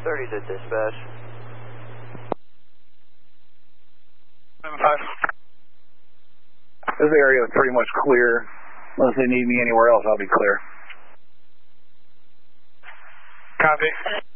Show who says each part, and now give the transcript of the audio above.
Speaker 1: 30 to dispatch.
Speaker 2: 7-5. This area is pretty much clear. Unless they need me anywhere else, I'll be clear.
Speaker 3: Copy.